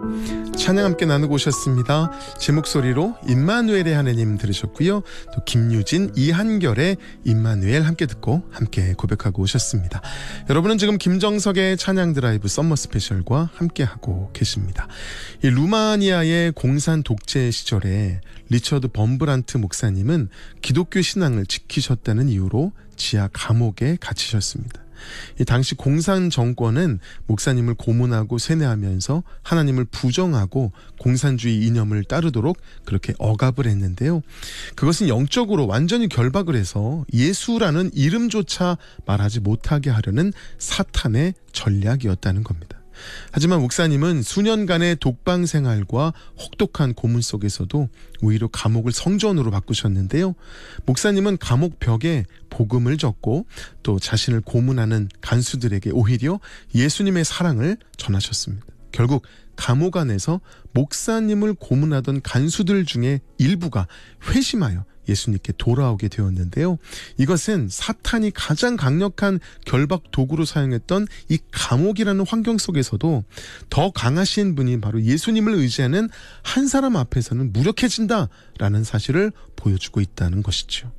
찬양 함께 나누고 오셨습니다. 제 목소리로 임마누엘의 하나님 들으셨고요. 또 김유진, 이한결의 임마누엘 함께 듣고 함께 고백하고 오셨습니다. 여러분은 지금 김정석의 찬양 드라이브 썸머 스페셜과 함께하고 계십니다. 이 루마니아의 공산 독재 시절에 리처드 범브란트 목사님은 기독교 신앙을 지키셨다는 이유로 지하 감옥에 갇히셨습니다. 이 당시 공산 정권은 목사님을 고문하고 세뇌하면서 하나님을 부정하고 공산주의 이념을 따르도록 그렇게 억압을 했는데요. 그것은 영적으로 완전히 결박을 해서 예수라는 이름조차 말하지 못하게 하려는 사탄의 전략이었다는 겁니다. 하지만 목사님은 수년간의 독방 생활과 혹독한 고문 속에서도 오히려 감옥을 성전으로 바꾸셨는데요. 목사님은 감옥 벽에 복음을 적고 또 자신을 고문하는 간수들에게 오히려 예수님의 사랑을 전하셨습니다. 결국 감옥 안에서 목사님을 고문하던 간수들 중에 일부가 회심하여 예수님께 돌아오게 되었는데요. 이것은 사탄이 가장 강력한 결박 도구로 사용했던 이 감옥이라는 환경 속에서도 더 강하신 분이 바로 예수님을 의지하는 한 사람 앞에서는 무력해진다라는 사실을 보여주고 있다는 것이죠.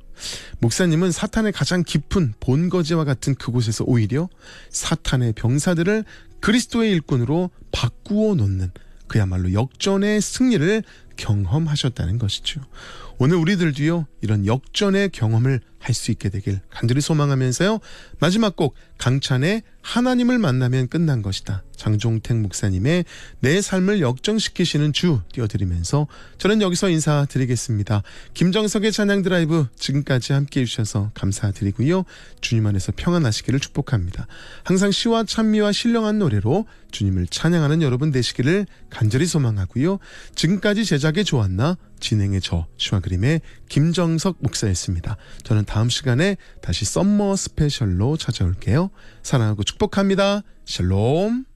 목사님은 사탄의 가장 깊은 본거지와 같은 그곳에서 오히려 사탄의 병사들을 그리스도의 일꾼으로 바꾸어 놓는 그야말로 역전의 승리를 경험하셨다는 것이죠. 오늘 우리들도요, 이런 역전의 경험을 할 수 있게 되길 간절히 소망하면서요, 마지막 곡 강찬의 하나님을 만나면 끝난 것이다, 장종택 목사님의 내 삶을 역전시키시는 주 띄워드리면서 저는 여기서 인사드리겠습니다. 김정석의 찬양 드라이브 지금까지 함께해 주셔서 감사드리고요, 주님 안에서 평안하시기를 축복합니다. 항상 시와 찬미와 신령한 노래로 주님을 찬양하는 여러분 되시기를 간절히 소망하고요, 지금까지 제작의 조한나, 진행의 저 시와 그림의 김정석 목사였습니다. 저는 다음 시간에 다시 썸머 스페셜로 찾아올게요. 사랑하고 축복합니다. 샬롬.